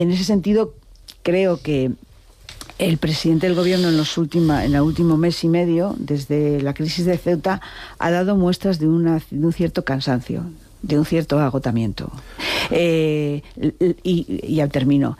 En ese sentido, creo que el presidente del gobierno en el último mes y medio, desde la crisis de Ceuta, ha dado muestras de un cierto cansancio, de un cierto agotamiento. Y ya termino.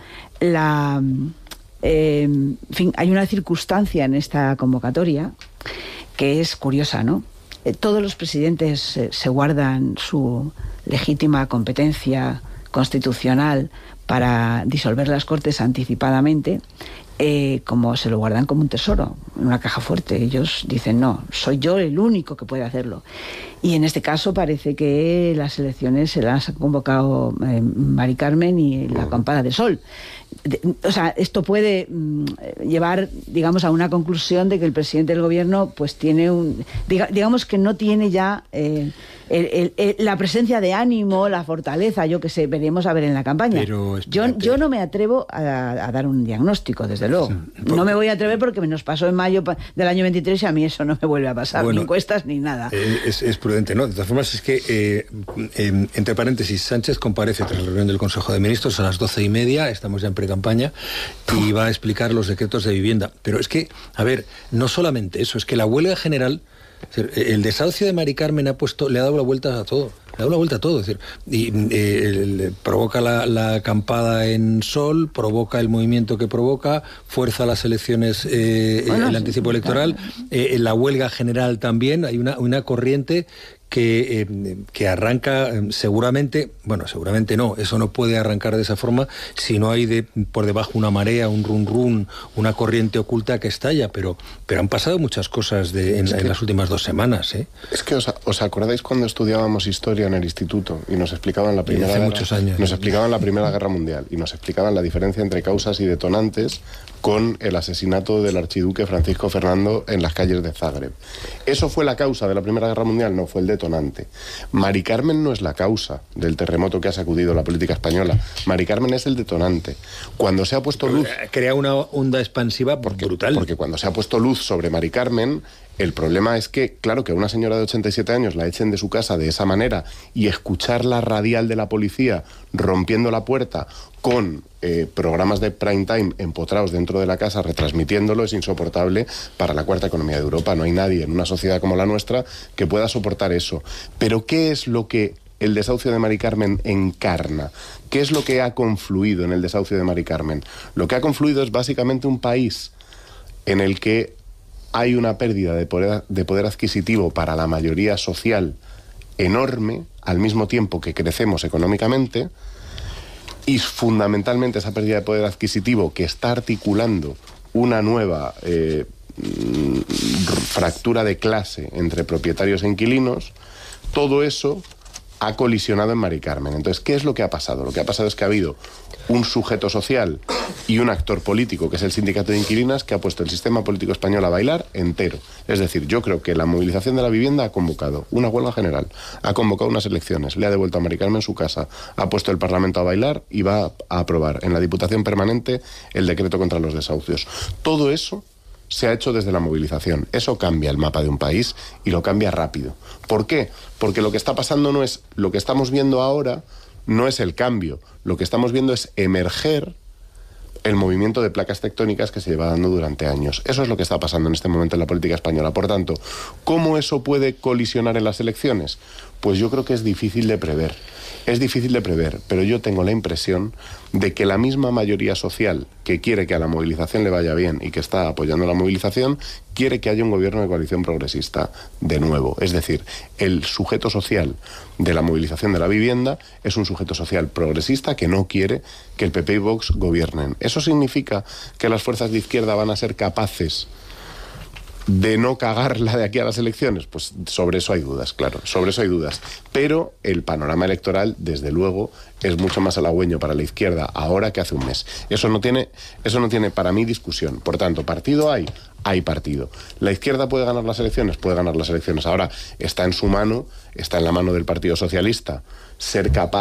En fin, hay una circunstancia en esta convocatoria que es curiosa, ¿no? Todos los presidentes se guardan su legítima competencia constitucional para disolver las Cortes anticipadamente, como se lo guardan como un tesoro, en una caja fuerte. Ellos dicen, no, soy yo el único que puede hacerlo. Y en este caso parece que las elecciones se las ha convocado Mari Carmen y la Acampada de Sol. O sea, esto puede llevar, digamos, a una conclusión de que el presidente del gobierno pues tiene digamos que no tiene ya la presencia de ánimo, la fortaleza, yo que sé, veremos a ver en la campaña. Pero yo no me atrevo a dar un diagnóstico, desde luego. No me voy a atrever porque nos pasó en mayo del año 23 y a mí eso no me vuelve a pasar, ni encuestas ni nada. Es prudente, ¿no? De todas formas, es que, entre paréntesis, Sánchez comparece tras la reunión del Consejo de Ministros a las 12:30, estamos ya en pre-campaña, y va a explicar los decretos de vivienda. Pero es que, a ver, no solamente eso, es que la huelga general, el desahucio de Mari Carmen le ha dado la vuelta a todo. Le ha dado la vuelta a todo, es decir, provoca la acampada en Sol, provoca el movimiento que provoca, fuerza las elecciones, el anticipo electoral, la huelga general también. Hay una corriente que arranca seguramente no, eso no puede arrancar de esa forma si no hay por debajo una marea, un run, una corriente oculta que estalla, pero han pasado muchas cosas en las últimas 2 semanas, ¿eh? Es que os acordáis cuando estudiábamos historia en el instituto y nos explicaban la Primera Guerra Mundial y nos explicaban la diferencia entre causas y detonantes con el asesinato del archiduque Francisco Fernando en las calles de Zagreb. ¿Eso fue la causa de la Primera Guerra Mundial? No, fue el detonante. Mari Carmen no es la causa del terremoto que ha sacudido la política española. Mari Carmen es el detonante. Cuando se ha puesto luz... Crea una onda expansiva brutal. Porque cuando se ha puesto luz sobre Mari Carmen, el problema es que, claro, que a una señora de 87 años la echen de su casa de esa manera y escuchar la radial de la policía rompiendo la puerta con programas de prime time empotrados dentro de la casa retransmitiéndolo es insoportable para la cuarta economía de Europa. No hay nadie en una sociedad como la nuestra que pueda soportar eso. Pero ¿qué es lo que el desahucio de Mari Carmen encarna? ¿Qué es lo que ha confluido en el desahucio de Mari Carmen? Lo que ha confluido es básicamente un país en el que hay una pérdida de poder adquisitivo para la mayoría social enorme, al mismo tiempo que crecemos económicamente, y fundamentalmente esa pérdida de poder adquisitivo que está articulando una nueva fractura de clase entre propietarios e inquilinos. Todo eso ha colisionado en Mari Carmen. Entonces, ¿qué es lo que ha pasado? Lo que ha pasado es que ha habido un sujeto social y un actor político, que es el sindicato de inquilinas, que ha puesto el sistema político español a bailar entero. Es decir, yo creo que la movilización de la vivienda ha convocado una huelga general, ha convocado unas elecciones, le ha devuelto a Mari Carmen su casa, ha puesto el Parlamento a bailar y va a aprobar en la Diputación Permanente el decreto contra los desahucios. Todo eso se ha hecho desde la movilización. Eso cambia el mapa de un país y lo cambia rápido. ¿Por qué? Porque lo que está pasando no es lo que estamos viendo ahora, no es el cambio. Lo que estamos viendo es emerger el movimiento de placas tectónicas que se lleva dando durante años. Eso es lo que está pasando en este momento en la política española. Por tanto, ¿cómo eso puede colisionar en las elecciones? Pues yo creo que es difícil de prever. Es difícil de prever, pero yo tengo la impresión de que la misma mayoría social que quiere que a la movilización le vaya bien y que está apoyando la movilización, quiere que haya un gobierno de coalición progresista de nuevo. Es decir, el sujeto social de la movilización de la vivienda es un sujeto social progresista que no quiere que el PP y Vox gobiernen. ¿Eso significa que las fuerzas de izquierda van a ser capaces de no cagarla de aquí a las elecciones? Pues sobre eso hay dudas, claro, sobre eso hay dudas. Pero el panorama electoral, desde luego, es mucho más halagüeño para la izquierda ahora que hace un mes. Eso no tiene para mí discusión. Por tanto, partido hay partido. ¿La izquierda puede ganar las elecciones? Puede ganar las elecciones. Ahora está en su mano, está en la mano del Partido Socialista, ser capaz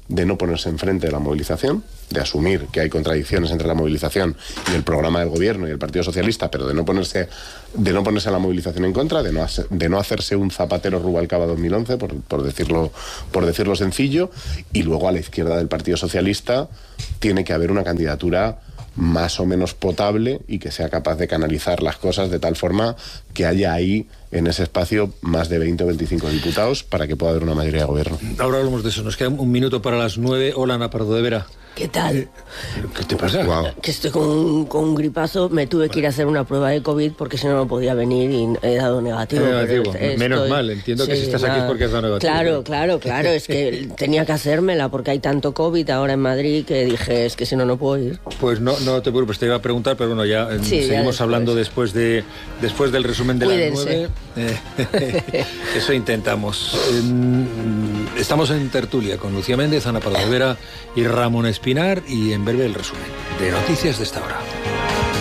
de no ponerse enfrente de la movilización, de asumir que hay contradicciones entre la movilización y el programa del gobierno y el Partido Socialista, pero de no ponerse a la movilización en contra, de no hacerse un Zapatero Rubalcaba 2011, por decirlo sencillo, y luego a la izquierda del Partido Socialista tiene que haber una candidatura más o menos potable y que sea capaz de canalizar las cosas de tal forma que haya ahí en ese espacio más de 20 o 25 diputados para que pueda haber una mayoría de gobierno. Ahora hablamos de eso, nos queda un minuto para las 9. Hola, Ana Pardo de Vera. ¿Qué tal? ¿Qué te pasa? Wow. Que estoy con un gripazo, me tuve que ir a hacer una prueba de COVID porque si no no podía venir y he dado negativo. Menos mal, entiendo que si estás aquí es porque has dado negativo. Claro, es que tenía que hacérmela porque hay tanto COVID ahora en Madrid que dije, es que si no, no puedo ir. Pues no te preocupes, te iba a preguntar, pero bueno, ya seguimos hablando después del resumen de Cuídense. las 9. Eso intentamos. Estamos en tertulia con Lucía Méndez, Ana Pardo de Vera y Ramón Espinar, y en breve el resumen de noticias de esta hora.